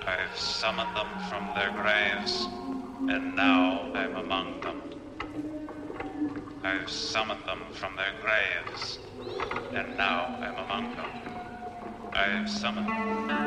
I've summoned them from their graves, and now I'm among them. I've summoned them from their graves, and now I'm among them. I've summoned them.